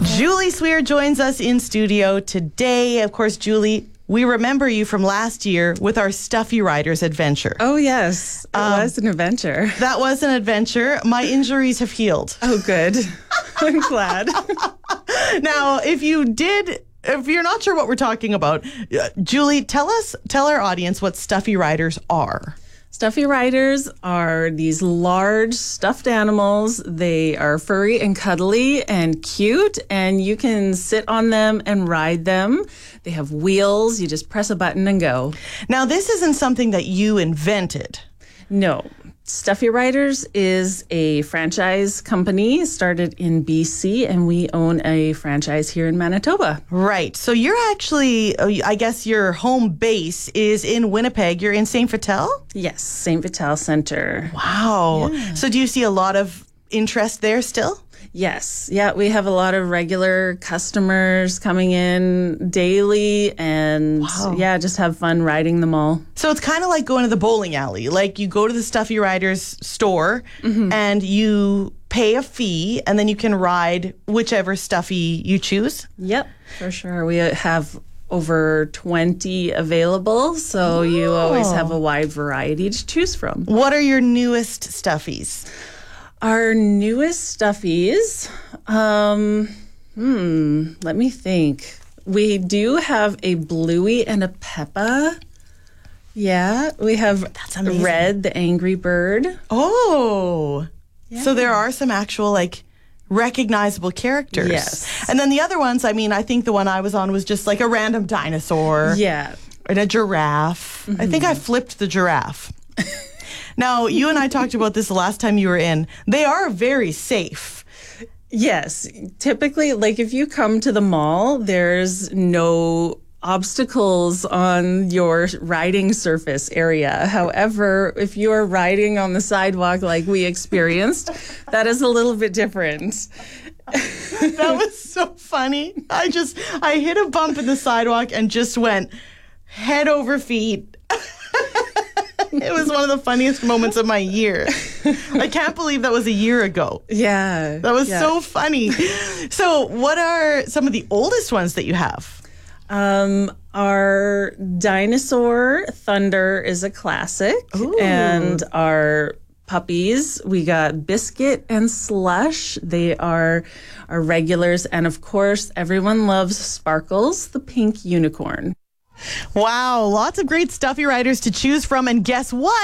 Julie Sweer joins us in studio today. Of course, Julie, we remember you from last year with our Stuffy Riders adventure. Oh, yes. It was an adventure. That was an adventure. My injuries have healed. Oh, good. I'm glad. Now, if you're not sure what we're talking about, Julie, tell our audience what Stuffy Riders are. Stuffy Riders are these large stuffed animals. They are furry and cuddly and cute, and you can sit on them and ride them. They have wheels. You just press a button and go. Now, this isn't something that you invented. No. Stuffy Riders is a franchise company started in BC, and we own a franchise here in Manitoba. Right. So you're actually, I guess your home base is in Winnipeg. You're in St. Vital? Yes, St. Vital Center. Wow. Yeah. So do you see a lot of interest there still? Yes. Yeah, we have a lot of regular customers coming in daily and just have fun riding them all. So it's kind of like going to the bowling alley. Like you go to the Stuffy Riders store and you pay a fee and then you can ride whichever Stuffy you choose. Yep, for sure. We have over 20 available, so you always have a wide variety to choose from. What are your newest Stuffies? Our newest Stuffies, let me think. We do have a Bluey and a Peppa. Yeah, we have Red, the angry bird. Oh, yeah. So there are some actual recognizable characters. Yes. And then the other ones, I think the one I was on was just like a random dinosaur. Yeah. And a giraffe. I think I flipped the giraffe. Now, you and I talked about this the last time you were in. They are very safe. Yes. Typically, if you come to the mall, there's no obstacles on your riding surface area. However, if you are riding on the sidewalk like we experienced, that is a little bit different. That was so funny. I hit a bump in the sidewalk and just went head over feet. It was one of the funniest moments of my year. I can't believe that was a year ago. Yeah. That was so funny. So what are some of the oldest ones that you have? Our Dinosaur Thunder is a classic. Ooh. And our puppies, we got Biscuit and Slush. They are our regulars. And of course, everyone loves Sparkles, the pink unicorn. Wow, lots of great Stuffy Riders to choose from. And guess what?